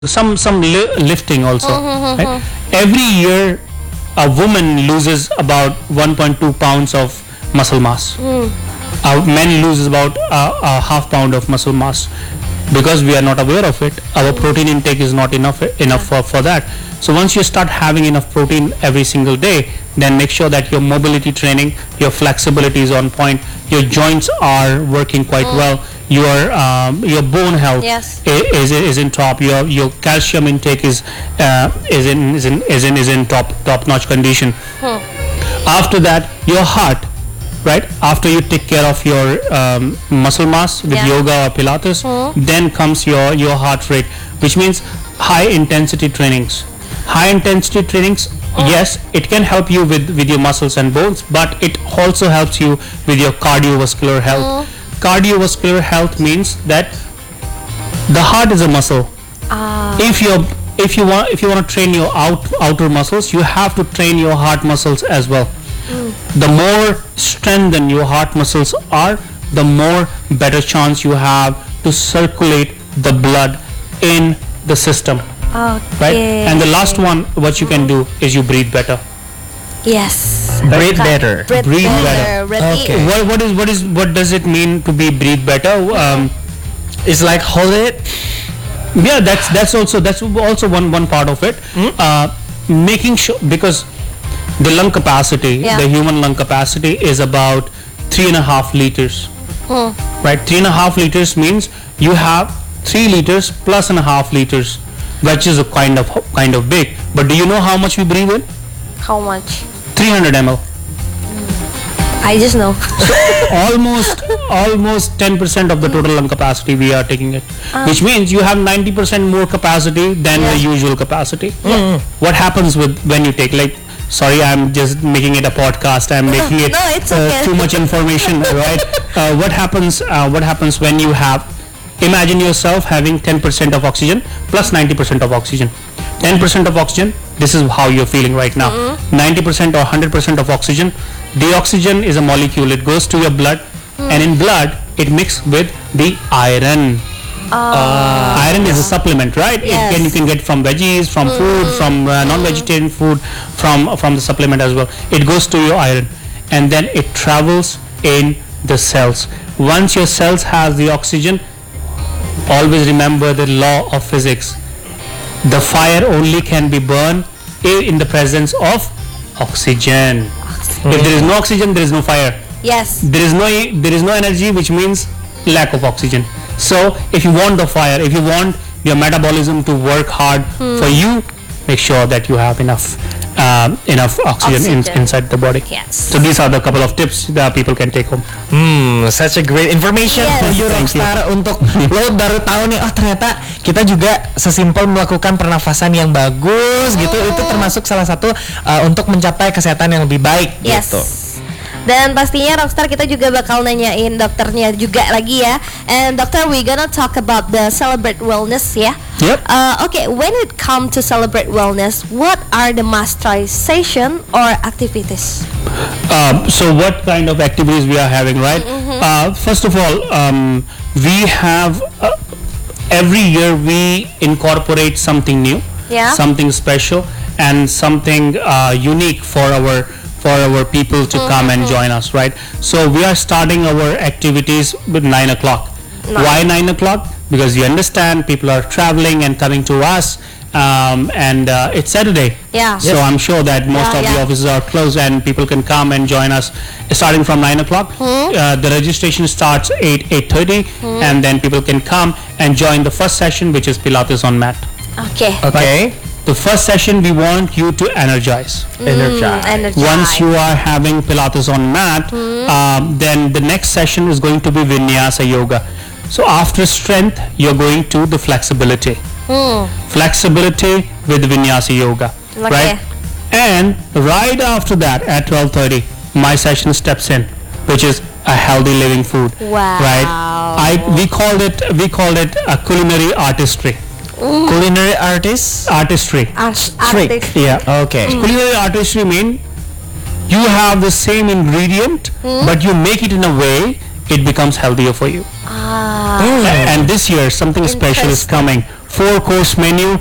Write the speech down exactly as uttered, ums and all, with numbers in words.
some some li- lifting also. Right? Every year, a woman loses about one point two pounds of muscle mass. Our men loses about a, a half pound of muscle mass because we are not aware of it. Our protein intake is not enough enough for, for that. So once you start having enough protein every single day, then make sure that your mobility training, your flexibility is on point, your joints are working quite well, your um, your bone health Yes. i- is is in top, your your calcium intake is uh, is in is in is in is in top top notch condition. After that, your heart, right? After you take care of your um, muscle mass with Yeah. yoga or Pilates, then comes your your heart rate, which means high intensity trainings. High intensity trainings, yes, it can help you with with your muscles and bones, but it also helps you with your cardiovascular health. Cardiovascular health means that the heart is a muscle. If you if you want if you want to train your out outer muscles, you have to train your heart muscles as well. The more strengthened your heart muscles are, the more better chance you have to circulate the blood in the system, right? Okay. And the last one, what you can do is you breathe better. Yes. Breathe better. Breathe, Breathe better. better. Berarti- Okay. What, what is what is what does it mean to be breathe better? Um, It's like hold it. yeah, that's that's also that's also one one part of it. Uh, making sure, because the lung capacity, Yeah. the human lung capacity is about three and a half liters. Hmm. Right, three and a half liters means you have three liters plus and a half liters, which is a kind of kind of big. But do you know how much we breathe in? How much? three hundred milliliters. I just know. almost almost ten percent of the total lung capacity we are taking it, which means you have ninety percent more capacity than the Yeah. usual capacity. What happens with when you take, like, sorry, I'm just making it a podcast, I'm making it No, it's uh, okay. too much information, right? Uh, what happens uh, what happens when you have, imagine yourself having ten percent of oxygen plus ninety percent of oxygen. ten percent of oxygen, this is how you're feeling right now. ninety percent or one hundred percent of oxygen, the oxygen is a molecule, it goes to your blood, and in blood it mixes with the iron. Iron is a supplement, right? It Yes. can, you can get from veggies, from food, from uh, non-vegetarian food, from from the supplement as well. It goes to your iron, and then it travels in the cells. Once your cells has the oxygen, always remember the law of physics. The fire only can be burned i- in the presence of oxygen. If there is no oxygen, there is no fire. Yes. There is no there is no energy, which means lack of oxygen. So if you want the fire, if you want your metabolism to work hard for you, make sure that you have enough um, enough oxygen, in- Oxygen. inside the body. Yes. So these are the couple of tips that people can take home. Hmm, such a great information Yes. for you, Thank you. Rockstar. Untuk lo baru tahu nih, oh ternyata kita juga sesimpel melakukan pernafasan yang bagus gitu, itu termasuk salah satu uh, untuk mencapai kesehatan yang lebih baik Yes. gitu. Dan pastinya Rockstar kita juga bakal nanyain dokternya juga lagi ya. And doctor, we gonna talk about the celebrate wellness ya. Yep. Uh, okay, when it come to celebrate wellness, what are the masterization or activities? Um, so what kind of activities we are having, right? Uh, first of all, um, we have uh, every year we incorporate something new, Yeah. something special, and something uh, unique for our for our people to come and join us, right? So we are starting our activities with nine o'clock. Why nine o'clock? Because you understand people are traveling and coming to us, um, and uh, it's Saturday. Yeah. So Yes. I'm sure that most Yeah, of the yeah. offices are closed and people can come and join us starting from nine o'clock. Uh, the registration starts eight eight thirty, and then people can come and join the first session, which is Pilates on mat. Okay. Okay. The first session we want you to energize. Energize. Energize. Once you are having Pilates on mat, um, then the next session is going to be Vinyasa Yoga. So after strength, you're going to the flexibility. Flexibility with Vinyasa Yoga, Okay. right? And right after that, at twelve thirty, my session steps in, which is a healthy living food. Wow. Right? I we called it we called it a culinary artistry. Culinary artist. Artistry. Art- Trick. artist. Yeah. Okay. Culinary artistry mean you have the same ingredient, but you make it in a way it becomes healthier for you. Ah. Mm. And this year something special is Interesting. coming four course menu